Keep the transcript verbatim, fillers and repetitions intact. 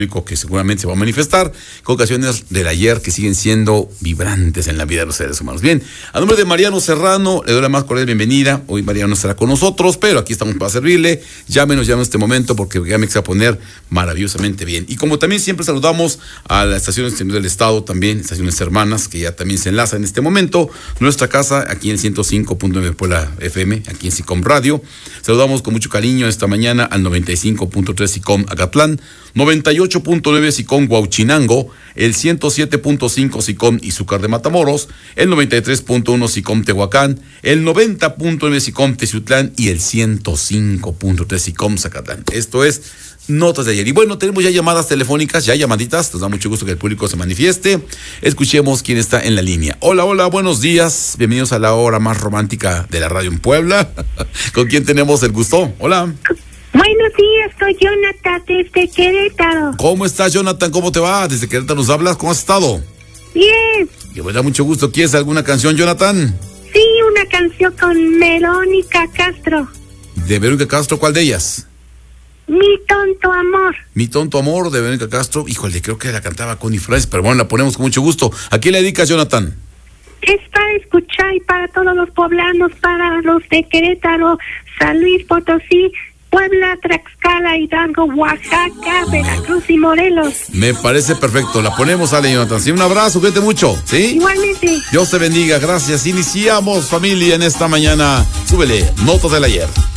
que seguramente se va a manifestar, con ocasiones del ayer que siguen siendo vibrantes en la vida de los seres humanos. Bien, a nombre de Mariano Serrano, le doy la más cordial bienvenida. Hoy Mariano no estará con nosotros, pero aquí estamos para servirle. Llámenos ya en este momento, porque ya me se va a poner maravillosamente bien. Y como también siempre saludamos a las estaciones del Estado, también estaciones hermanas, que ya también se enlazan en este momento. Nuestra casa, aquí en ciento cinco punto nueve Puebla F M, aquí en SICOM Radio. Saludamos con mucho cariño esta mañana al noventa y cinco punto tres SICOM Acatlán, noventa y ocho punto nueve SICOM Huauchinango, el ciento siete punto cinco SICOM Izúcar de Matamoros, el noventa y tres punto uno SICOM Tehuacán, el noventa punto nueve SICOM Teciutlán y el ciento cinco punto tres SICOM Zacatlán. Esto es Notas de Ayer. Y bueno, tenemos ya llamadas telefónicas, ya llamaditas. Nos da mucho gusto que el público se manifieste. Escuchemos quién está en la línea. Hola, hola, buenos días. Bienvenidos a la hora más romántica de la radio en Puebla. ¿Con quién tenemos el gusto? Hola. Buenos días, soy Jonathan desde Querétaro. ¿Cómo estás, Jonathan? ¿Cómo te va? Desde Querétaro nos hablas. ¿Cómo has estado? Bien. Que me da mucho gusto. ¿Quieres alguna canción, Jonathan? Sí, una canción con Verónica Castro. ¿De Verónica Castro? ¿Cuál de ellas? Mi tonto amor. Mi tonto amor, de Verónica Castro. Híjole, creo que la cantaba Connie Flores, pero bueno, la ponemos con mucho gusto. ¿A quién le dedicas, Jonathan? Es para escuchar y para todos los poblanos, para los de Querétaro, San Luis Potosí, Puebla, Tlaxcala, Hidalgo, Oaxaca, Veracruz y Morelos. Me parece perfecto. La ponemos, Ale, Jonathan. Sí, un abrazo, cuídate mucho. ¿Sí? Igualmente. Dios te bendiga. Gracias. Iniciamos, familia, en esta mañana. Súbele, Notas del Ayer.